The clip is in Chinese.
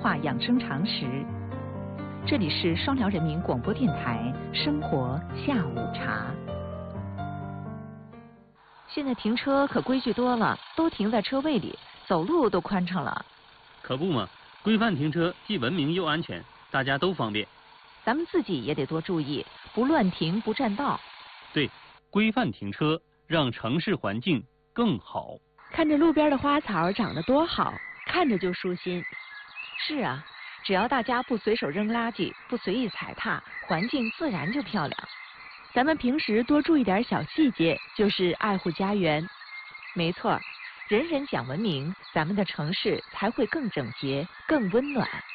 话养生常识。这里是双辽人民广播电台生活下午茶。现在停车可规矩多了，都停在车位里，走路都宽敞了。 可不嘛，规范停车既文明又安全，大家都方便。 咱们自己也得多注意，不乱停不占道。 对，规范停车，让城市环境更好。 看着路边的花草长得多好，看着就舒心。 是啊，只要大家不随手扔垃圾，不随意踩踏，环境自然就漂亮。 咱们平时多注意点小细节，就是爱护家园。 没错，人人讲文明，咱们的城市才会更整洁、更温暖。